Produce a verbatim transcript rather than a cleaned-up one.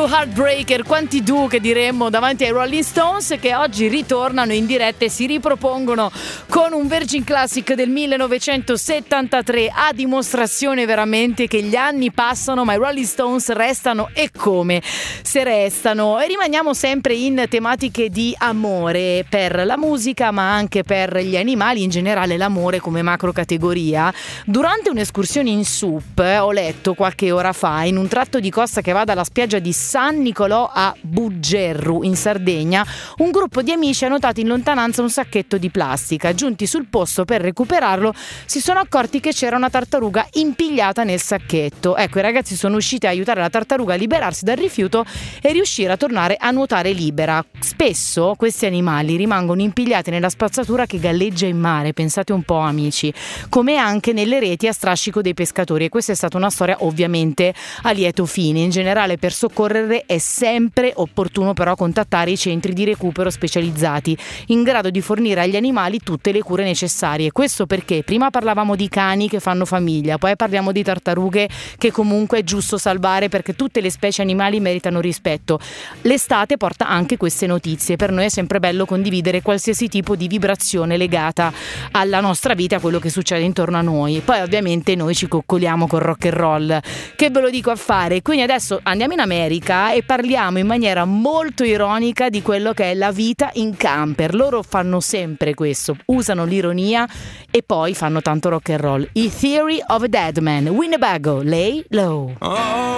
Do Heartbreaker, quanti do che diremmo davanti ai Rolling Stones, che oggi ritornano in diretta e si ripropongono con un Virgin Classic del millenovecentosettantatré, a dimostrazione veramente che gli anni passano ma i Rolling Stones restano, e come se restano. E rimaniamo sempre in tematiche di amore per la musica ma anche per gli animali, in generale l'amore come macro categoria. Durante un'escursione in S U P ho letto qualche ora fa, in un tratto di costa che va dalla spiaggia di San Nicolò a Buggerru in Sardegna, un gruppo di amici ha notato in lontananza un sacchetto di plastica. Giunti sul posto per recuperarlo si sono accorti che c'era una tartaruga impigliata nel sacchetto. Ecco, i ragazzi sono usciti a aiutare la tartaruga a liberarsi dal rifiuto e riuscire a tornare a nuotare libera. Spesso questi animali rimangono impigliati nella spazzatura che galleggia in mare, pensate un po' amici, come anche nelle reti a strascico dei pescatori, e questa è stata una storia ovviamente a lieto fine. In generale, per soccorrere è sempre opportuno però contattare i centri di recupero specializzati in grado di fornire agli animali tutte le cure necessarie. Questo perché prima parlavamo di cani che fanno famiglia, poi parliamo di tartarughe che comunque è giusto salvare perché tutte le specie animali meritano rispetto. L'estate porta anche queste notizie, per noi è sempre bello condividere qualsiasi tipo di vibrazione legata alla nostra vita, a quello che succede intorno a noi. Poi ovviamente noi ci coccoliamo col rock and roll, che ve lo dico a fare. Quindi adesso andiamo in America e parliamo in maniera molto ironica di quello che è la vita in camper. Loro fanno sempre questo, usano l'ironia e poi fanno tanto rock and roll. I Theory of a Dead Man, Winnebago, Lay Low.